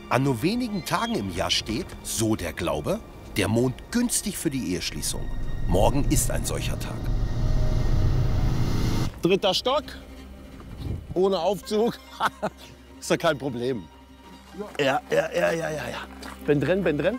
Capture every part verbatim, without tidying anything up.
An nur wenigen Tagen im Jahr steht, so der Glaube, der Mond günstig für die Eheschließung. Morgen ist ein solcher Tag. Dritter Stock, ohne Aufzug, ist ja kein Problem. Ja, ja, ja, ja, ja, ja. Bin drin, bin drin.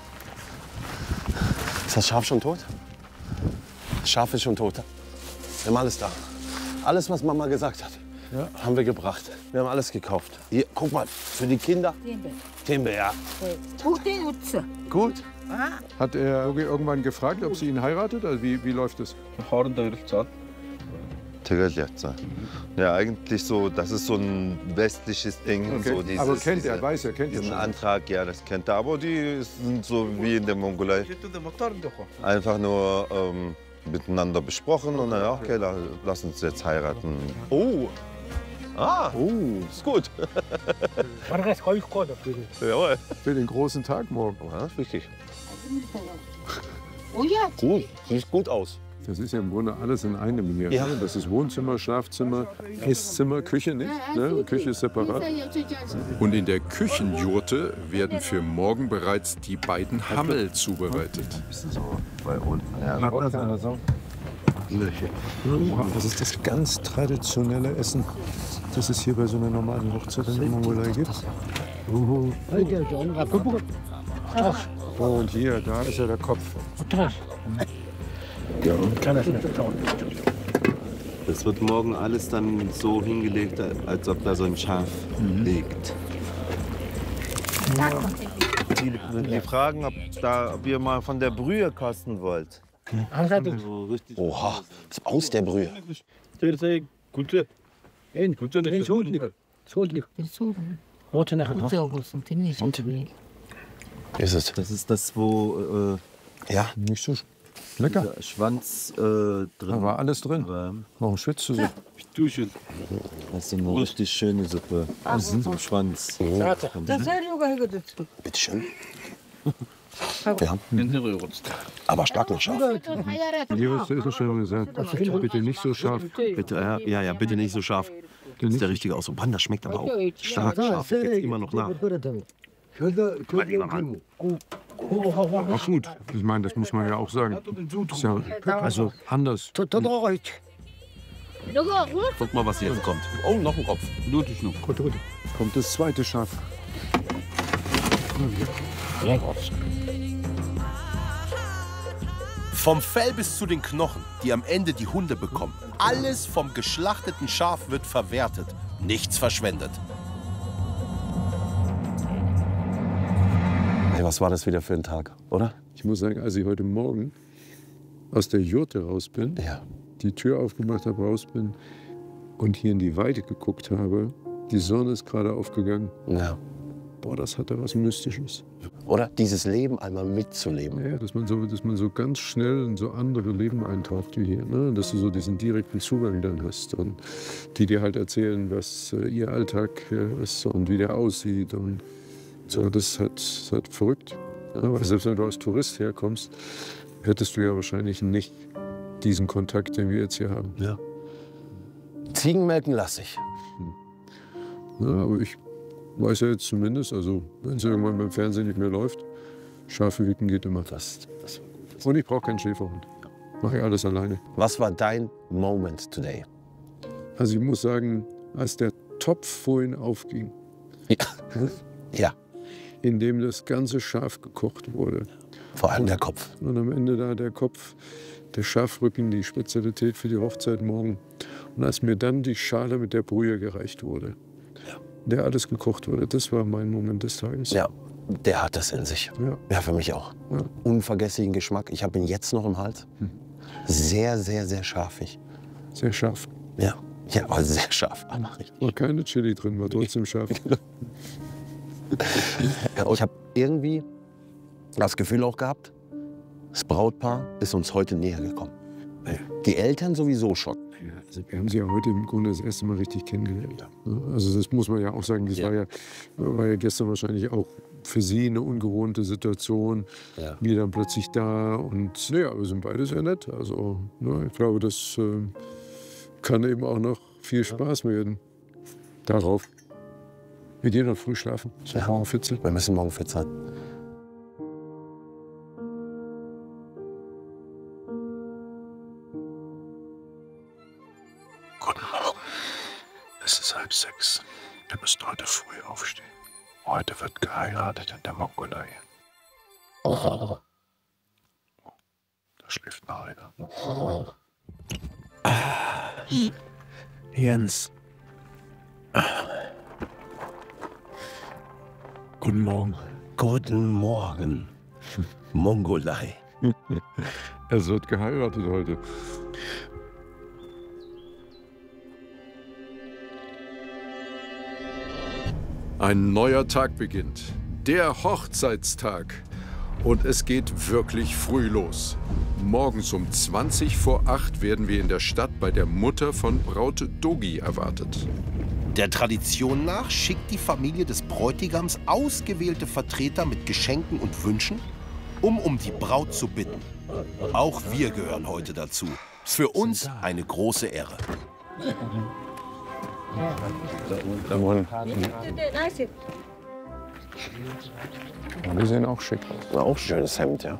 Ist das Schaf schon tot? Das Schaf ist schon tot. Wir haben alles da. Alles, was Mama gesagt hat, ja, haben wir gebracht. Wir haben alles gekauft. Hier, guck mal, für die Kinder. Timbe. Timbe, ja. Gut. Hat er irgendwann gefragt, ob sie ihn heiratet? Also wie, wie läuft es? Ja, eigentlich so, das ist so ein westliches Ding. Okay. So dieses, aber kennt er, weiß er, kennt er diesen schon. Antrag, ja, das kennt er. Aber die sind so wie in der Mongolei. Einfach nur ähm, miteinander besprochen und dann, ja, okay, lass uns jetzt heiraten. Oh. Ah, oh, ist gut. Jawohl. Für den großen Tag morgen. Ja, das ist wichtig. Gut, sieht gut aus. Das ist ja im Grunde alles in einem hier. Ja. Das ist Wohnzimmer, Schlafzimmer, Esszimmer, Küche nicht. Ne? Küche ist separat. Und in der Küchenjurte werden für morgen bereits die beiden Hammel zubereitet. Das ist das ganz traditionelle Essen, das es hier bei so einer normalen Hochzeit in der Mongolei gibt. Und hier, da ist ja der Kopf. Das wird morgen alles dann so hingelegt, als ob da so ein Schaf liegt. Die, die fragen, ob, da, ob ihr mal von der Brühe kosten wollt. Oha, das ist aus der Brühe. Ist es? Das ist das, wo äh, ja, nicht so lecker. Der Schwanz äh, drin. Da war alles drin. Warum schwitzt du so? Das ist eine richtig schöne Suppe. Das ist ein Schwanz. Oh. Bitte schön. Ja. Aber stark noch scharf. Hier hast du es schon gesagt. Bitte nicht so scharf. Bitte, ja, ja, ja, bitte nicht so scharf. Das ist der richtige Ausdruck. Mann, das schmeckt aber auch stark scharf. Das gibt's immer noch nach. Ach gut, ich meine, das muss man ja auch sagen. Das ist ja also anders. Guck mal, was jetzt kommt. Oh, noch ein Kopf. Kommt das zweite Schaf. Vom Fell bis zu den Knochen, die am Ende die Hunde bekommen. Alles vom geschlachteten Schaf wird verwertet. Nichts verschwendet. Hey, was war das wieder für ein Tag, oder? Ich muss sagen, als ich heute Morgen aus der Jurte raus bin, ja, die Tür aufgemacht habe, raus bin und hier in die Weite geguckt habe, die Sonne ist gerade aufgegangen. Ja. Boah, das hatte was Mystisches. Oder? Dieses Leben einmal mitzuleben. Ja, dass man so, dass man so ganz schnell in so andere Leben eintaucht wie hier. Ne? Dass du so diesen direkten Zugang dann hast. Und die dir halt erzählen, was äh, ihr Alltag äh, ist und wie der aussieht. Und so, das ist halt, das ist halt verrückt. Ja, weil selbst wenn du als Tourist herkommst, hättest du ja wahrscheinlich nicht diesen Kontakt, den wir jetzt hier haben. Ja. Ziegen melken lasse ich. Ja, aber ich weiß ja jetzt zumindest, also wenn es irgendwann beim Fernsehen nicht mehr läuft, Schafe wicken geht immer. Das, das war gut. Und ich brauche keinen Schäferhund. Mache ich alles alleine. Was war dein Moment today? Also ich muss sagen, als der Topf vorhin aufging, ja. ja. in dem das ganze Schaf gekocht wurde. Vor allem der Kopf. Und am Ende da der Kopf, der Schafrücken, die Spezialität für die Hochzeit morgen. Und als mir dann die Schale mit der Brühe gereicht wurde, ja, der alles gekocht wurde, das war mein Moment des Tages. Ja, der hat das in sich. Ja, ja für mich auch. Ja. Unvergesslichen Geschmack. Ich habe ihn jetzt noch im Hals. Hm. Sehr, sehr, sehr scharfig. Sehr scharf. Ja, ja, aber sehr scharf. Aber war keine Chili drin, war trotzdem scharf. Ja, ich habe irgendwie das Gefühl auch gehabt, das Brautpaar ist uns heute näher gekommen. Die Eltern sowieso schon. Ja, also wir haben sie ja heute im Grunde das erste Mal richtig kennengelernt. Also das muss man ja auch sagen, das ja. War, ja, war ja gestern wahrscheinlich auch für sie eine ungewohnte Situation. Ja. Wir dann plötzlich da und naja, wir sind beide sehr nett. Also ne, ich glaube, das äh, kann eben auch noch viel Spaß werden. Darauf. Mit dir noch früh schlafen? So Ja. morgen fit sein? Wir müssen morgen fit sein. Guten Morgen. Es ist halb sechs. Wir müssen heute früh aufstehen. Heute wird geheiratet in der Mongolei. Da schläft noch einer. Jens. Guten Morgen. Guten Morgen, Mongolei. Es wird geheiratet heute. Ein neuer Tag beginnt. Der Hochzeitstag. Und es geht wirklich früh los. Morgens um zwanzig vor acht werden wir in der Stadt bei der Mutter von Braut Dogi erwartet. Der Tradition nach schickt die Familie des Bräutigams ausgewählte Vertreter mit Geschenken und Wünschen, um um die Braut zu bitten. Auch wir gehören heute dazu. Für uns eine große Ehre. Die sehen auch schick aus. Auch schönes Hemd, ja.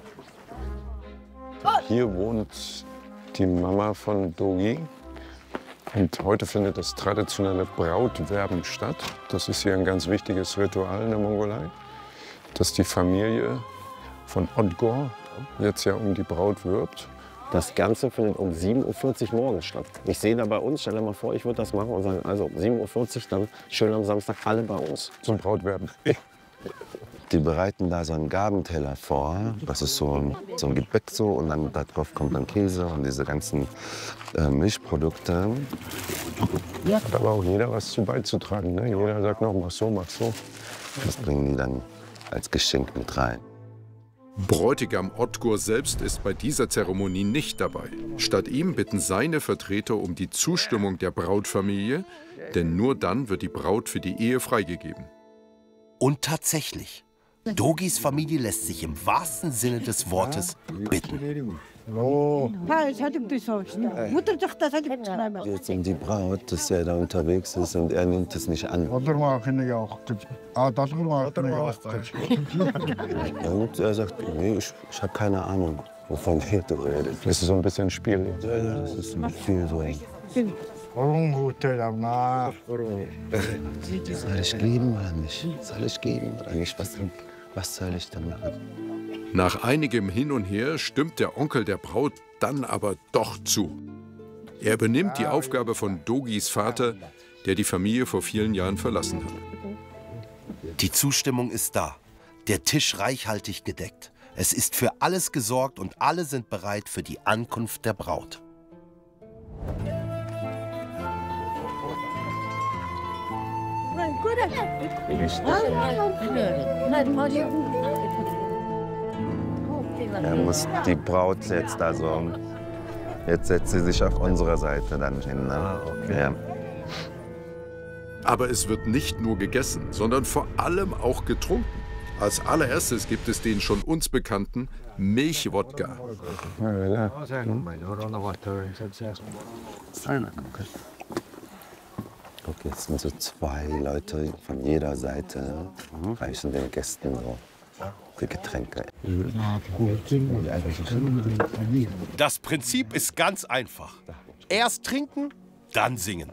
Hier wohnt die Mama von Dogi. Und heute findet das traditionelle Brautwerben statt. Das ist hier ein ganz wichtiges Ritual in der Mongolei, dass die Familie von Odgor jetzt ja um die Braut wirbt. Das Ganze findet um sieben Uhr vierzig morgens statt. Ich sehe da bei uns, stell dir mal vor, ich würde das machen und sagen, also um sieben Uhr vierzig, dann schön am Samstag alle bei uns. Zum Brautwerben. Die bereiten da so einen Gabenteller vor. Das ist so ein, so ein Gebäck so und dann da drauf kommt dann Käse und diese ganzen äh, Milchprodukte. Hat aber auch jeder was zu beizutragen. Ne? Jeder sagt noch, mach so, mach so. Das bringen die dann als Geschenk mit rein. Bräutigam Odgur selbst ist bei dieser Zeremonie nicht dabei. Statt ihm bitten seine Vertreter um die Zustimmung der Brautfamilie, denn nur dann wird die Braut für die Ehe freigegeben. Und tatsächlich, Dogis Familie lässt sich im wahrsten Sinne des Wortes bitten. Jetzt um die Braut, dass er da unterwegs ist und er nimmt es nicht an. Und er sagt, nee, ich, ich habe keine Ahnung, wovon du redest. Das ist so ein bisschen Spiel. Das ist ein Spiel so. Soll ich geben oder nicht? Soll ich geben oder nicht? Was, was soll ich dann machen? Nach einigem Hin und Her stimmt der Onkel der Braut dann aber doch zu. Er übernimmt die Aufgabe von Dogis Vater, der die Familie vor vielen Jahren verlassen hat. Die Zustimmung ist da. Der Tisch reichhaltig gedeckt. Es ist für alles gesorgt und alle sind bereit für die Ankunft der Braut. Er muss die Braut jetzt also, jetzt setzt sie sich auf unserer Seite dann hin. Ne? Ja. Aber es wird nicht nur gegessen, sondern vor allem auch getrunken. Als allererstes gibt es den schon uns bekannten Milchwodka. Guck, jetzt sind so zwei Leute von jeder Seite, reichen den Gästen so die Getränke. Das Prinzip ist ganz einfach. Erst trinken, dann singen.